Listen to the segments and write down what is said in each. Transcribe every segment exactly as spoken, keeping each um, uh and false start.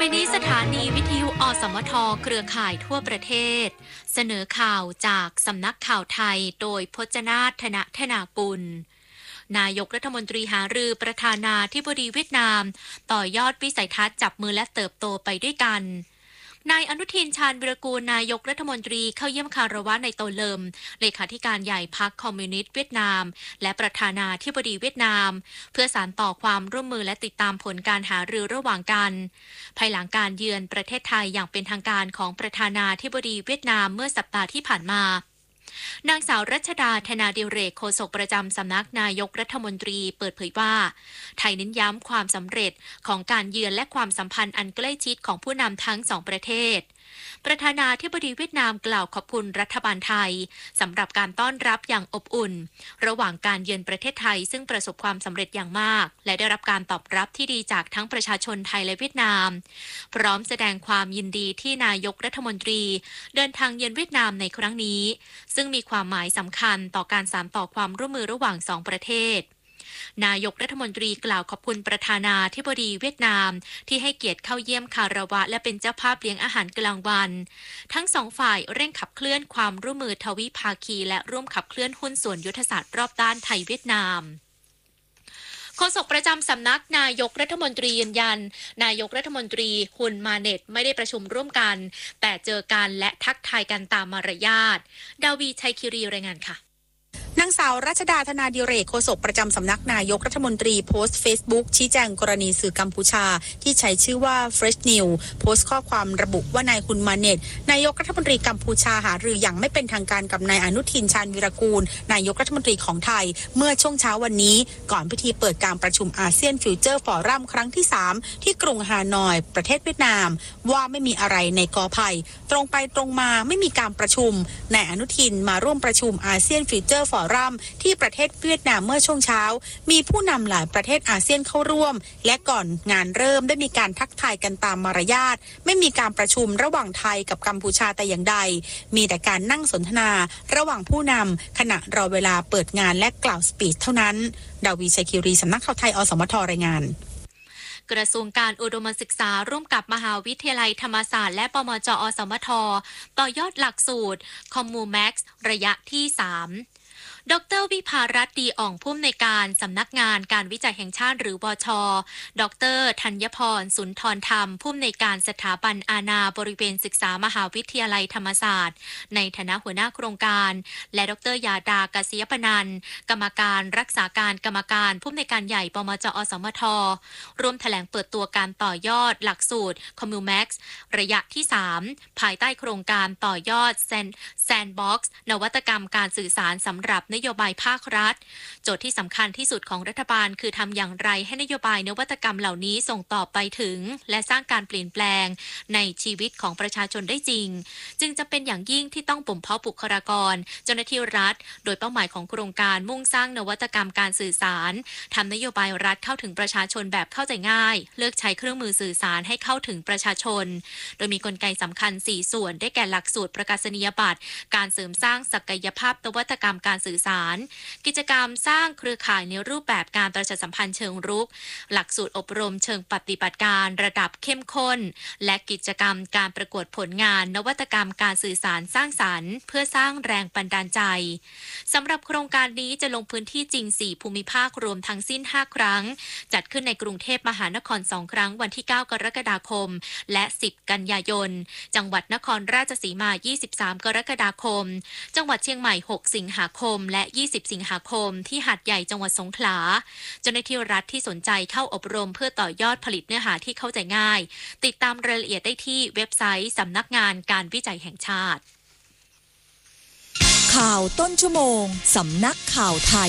ไปนี้สถานีวิทยุอสมทเครือข่ายทั่วประเทศเสนอข่าวจากสำนักข่าวไทยโดยพจนาถ ธนธนากุลนายกรัฐมนตรีหารือประธานาธิบดีเวียดนามต่อยอดวิสัยทัศน์จับมือและเติบโตไปด้วยกันนายอนุทินชาญวิรากูลนายกรัฐมนตรีเข้าเยี่ยมคารวะในโตเลิมเลขาธิการใหญ่พรรคคอมมิวนิสต์เวียดนามและประธานาธิบดีเวียดนามเพื่อสานต่อความร่วมมือและติดตามผลการหารือระหว่างกันภายหลังการเยือนประเทศไทยอย่างเป็นทางการของประธานาธิบดีเวียดนามเมื่อสัปดาห์ที่ผ่านมานางสาวรัชดาธนาดิเรกโฆษกประจำสำนักนายกรัฐมนตรีเปิดเผยว่าไทยเน้นย้ำความสำเร็จของการเยือนและความสัมพันธ์อันใกล้ชิดของผู้นำทั้งสองประเทศประธานาธิบดีเวียดนามกล่าวขอบคุณรัฐบาลไทยสำหรับการต้อนรับอย่างอบอุ่นระหว่างการเยือนประเทศไทยซึ่งประสบความสำเร็จอย่างมากและได้รับการตอบรับที่ดีจากทั้งประชาชนไทยและเวียดนามพร้อมแสดงความยินดีที่นายกรัฐมนตรีเดินทางเยือนเวียดนามในครั้งนี้ซึ่งมีความหมายสำคัญต่อการสานต่อความร่วมมือระหว่างสองประเทศนายกรัฐมนตรีกล่าวขอบคุณประธานาธิบดีเวียดนามที่ให้เกียรติเข้าเยี่ยมคารวะและเป็นเจ้าภาพเลี้ยงอาหารกลางวันทั้งสองฝ่ายเร่งขับเคลื่อนความร่วมมือทวิภาคีและร่วมขับเคลื่อนหุ้นส่วนยุทธศาสตร์รอบด้านไทยเวียดนามโฆษกประจำสำนักนายกรัฐมนตรียืนยันนายกรัฐมนตรีฮุนมาเน็ตไม่ได้ประชุมร่วมกันแต่เจอกันและทักทายกันตามมารยาทดาวีชัยคิรีรายงานค่ะนางสาวรัชดาธนาดิเรกโฆษกประจำสำนักนายกรัฐมนตรีโพสต์ Facebook ชี้แจงกรณีสื่อกัมพูชาที่ใช้ชื่อว่า Fresh New โพสต์ข้อความระบุว่านายฮุนมาเน็ตนายกรัฐมนตรีกัมพูชาหารืออย่างไม่เป็นทางการกับนายอนุทินชาญวิรากูลนายกรัฐมนตรีของไทยเมื่อช่วงเช้าวันนี้ก่อนพิธีเปิดการประชุมอาเซียนฟิวเจอร์ฟอรัมครั้งที่สามที่กรุงฮานอยประเทศเวียดนามว่าไม่มีอะไรในกอไผ่ตรงไปตรงมาไม่มีการประชุมนายอนุทินมาร่วมประชุมอาเซียนฟิวเจอร์ฟอรัมที่ประเทศเวียดนามเมื่อช่วงเช้ามีผู้นำหลายประเทศอาเซียนเข้าร่วมและก่อนงานเริ่มได้มีการทักทายกันตามมารยาทไม่มีการประชุมระหว่างไทยกับกัมพูชาแต่อย่างใดมีแต่การนั่งสนทนาระหว่างผู้นำขณะรอเวลาเปิดงานและกล่าวสปีชเท่านั้นดาวีชัยคิรีสำนักข่าวไทยอสมทรายงานกระทรวงการอุดมศึกษาร่วมกับมหาวิทยาลัยธรรมศาสตร์และปมจ.อสมทต่อยอดหลักสูตรคอมมูแม็กซ์ระยะที่สามดร.วิภารัตน์ดีอ่องผู้อำนวยการสำนักงานการวิจัยแห่งชาติหรือวช.ดร.ธัญพรสุนทรธรรมผู้อำนวยการสถาบันอาณาบริเวณศึกษามหาวิทยาลัยธรรมศาสตร์ในฐานะหัวหน้าโครงการและดร.ยาดากศิยปนันท์กรรมการรักษาการกรรมการผู้อำนวยการใหญ่ปมจ.อสมทร่วมแถลงเปิดตัวการต่อยอดหลักสูตรคอมมูแม็กซ์ระยะที่สามภายใต้โครงการต่อยอดแซนแซนบ็อกซ์นวัตกรรมการสื่อสารสำหรับนโยบายภาครัฐโจทย์ที่สำคัญที่สุดของรัฐบาลคือทำอย่างไรให้นโยบายนวัตกรรมเหล่านี้ส่งต่อไปถึงและสร้างการเปลี่ยนแปลงในชีวิตของประชาชนได้จริงจึงจะเป็นอย่างยิ่งที่ต้องบ่มเพาะบุคลากรเจ้าหน้าที่รัฐโดยเป้าหมายของโครงการมุ่งสร้างนวัตกรรมการสื่อสารทำนโยบายรัฐเข้าถึงประชาชนแบบเข้าใจง่ายเลือกใช้เครื่องมือสื่อสารให้เข้าถึงประชาชนโดยมีกลไกสำคัญสี่ส่วนได้แก่หลักสูตรประกาศนียบัตรการเสริมสร้างศักยภาพนวัตกรรมการสื่อสารกิจกรรมสร้างเครือข่ายในรูปแบบการประชาสัมพันธ์เชิงรุกหลักสูตรอบรมเชิงปฏิบัติการระดับเข้มข้นและกิจกรรมการประกวดผลงานนวัตกรรมการสื่อสารสร้างสรรค์เพื่อสร้างแรงบันดาลใจสำหรับโครงการนี้จะลงพื้นที่จริงสี่ภูมิภาครวมทั้งสิ้นห้าครั้งจัดขึ้นในกรุงเทพมหานครสองครั้งวันที่เก้ากรกฎาคมและสิบกันยายนจังหวัดนครราชสีมายี่สิบสามกรกฎาคมจังหวัดเชียงใหม่หกสิงหาคมและยี่สิบสิงหาคมที่หาดใหญ่จังหวัดสงขลาเจ้าหน้าที่รัฐที่สนใจเข้าอบรมเพื่อต่อยอดผลิตเนื้อหาที่เข้าใจง่ายติดตามรายละเอียดได้ที่เว็บไซต์สำนักงานการวิจัยแห่งชาติข่าวต้นชั่วโมงสำนักข่าวไทย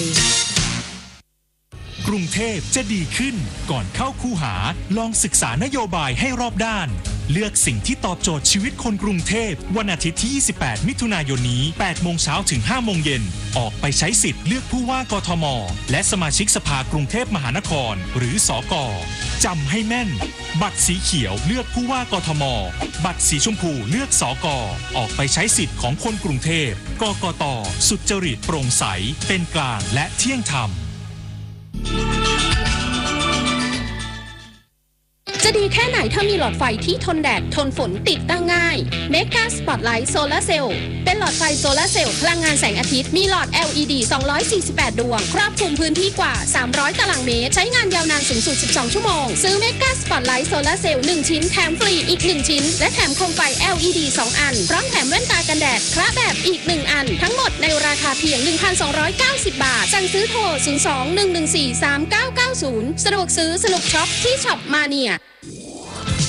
กรุงเทพจะดีขึ้นก่อนเข้าคูหาลองศึกษานโยบายให้รอบด้านเลือกสิ่งที่ตอบโจทย์ชีวิตคนกรุงเทพวันอาทิตย์ที่ยี่สิบแปดมิถุนายนนี้แปดโมงเช้าถึงห้าโมงเย็นออกไปใช้สิทธิ์เลือกผู้ว่ากทมและสมาชิกสภากรุงเทพมหานครหรือสก.จำให้แม่นบัตรสีเขียวเลือกผู้ว่ากทมบัตรสีชมพูเลือกสก.ออกไปใช้สิทธิ์ของคนกรุงเทพกกต.สุจริตโปร่งใสเป็นกลางและเที่ยงธรรมจะดีแค่ไหนถ้ามีหลอดไฟที่ทนแดดทนฝนติดตั้งง่าย Mega Spotlight Solar Cell เป็นหลอดไฟโซลาร์เซลล์พลังงานแสงอาทิตย์มีหลอด แอล อี ดี สองร้อยสี่สิบแปด ดวงครอบคลุมพื้นที่กว่าสามร้อยตารางเมตรใช้งานยาวนานสูงสุดสิบสองชั่วโมงซื้อ Mega Spotlight Solar Cell หนึ่งชิ้นแถมฟรีอีกหนึ่งชิ้นและแถมโคมไฟ แอล อี ดี สองอันพร้อมแถมแว่นตากันแดดคละแบบอีกหนึ่งอันทั้งหมดในราคาเพียง หนึ่งพันสองร้อยเก้าสิบ บาทสั่งซื้อโทรศูนย์ สอง หนึ่ง หนึ่ง สี่ สาม เก้า เก้า ศูนย์สะดวกซื้อสนุกช็อปที่ช็อปมาเนีย